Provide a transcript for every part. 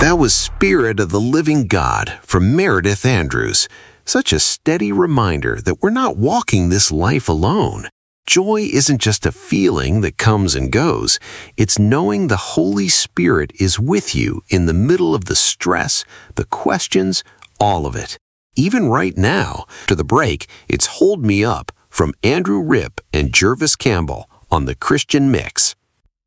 That was Spirit of the Living God from Meredith Andrews. Such a steady reminder that we're not walking this life alone. Joy isn't just a feeling that comes and goes. It's knowing the Holy Spirit is with you in the middle of the stress, the questions, all of it. Even right now, to the break, it's Hold Me Up from Andrew Ripp and Jervis Campbell on the Christian Mix.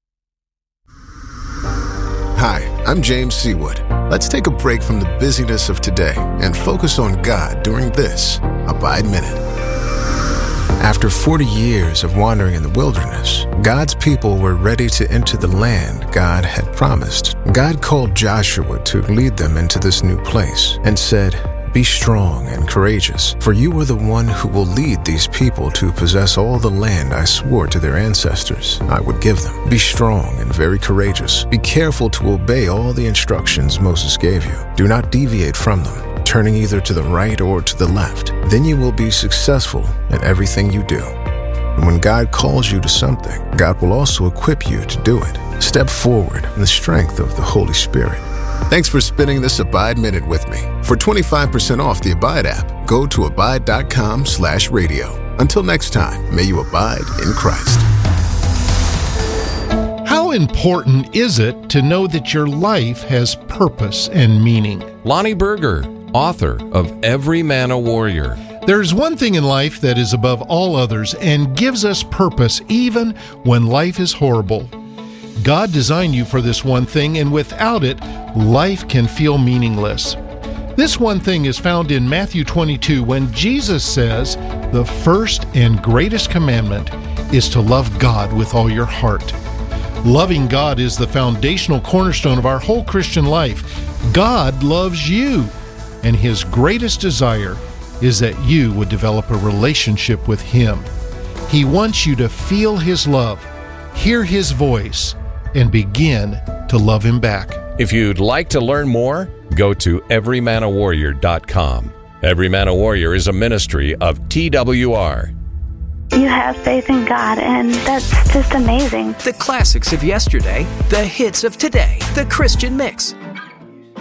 Hi, I'm James Seawood. Let's take a break from the busyness of today and focus on God during this Abide Minute. After 40 years of wandering in the wilderness, God's people were ready to enter the land God had promised. God called Joshua to lead them into this new place and said, "Be strong and courageous, for you are the one who will lead these people to possess all the land I swore to their ancestors I would give them. Be strong and very courageous. Be careful to obey all the instructions Moses gave you. Do not deviate from them, turning either to the right or to the left. Then you will be successful in everything you do." And when God calls you to something, God will also equip you to do it. Step forward in the strength of the Holy Spirit. Thanks for spending this Abide Minute with me. For 25% off the Abide app, go to abide.com/radio. Until next time, may you abide in Christ. How important is it to know that your life has purpose and meaning? Lonnie Berger, author of Every Man a Warrior. There's one thing in life that is above all others and gives us purpose even when life is horrible. God designed you for this one thing, and without it, life can feel meaningless. This one thing is found in Matthew 22 when Jesus says, "The first and greatest commandment is to love God with all your heart." Loving God is the foundational cornerstone of our whole Christian life. God loves you, and His greatest desire is that you would develop a relationship with Him. He wants you to feel His love, hear His voice, and begin to love Him back. If you'd like to learn more, go to everymanawarrior.com. Every Man a Warrior is a ministry of TWR. You have faith in God, and that's just amazing. The classics of yesterday, the hits of today, the Christian Mix.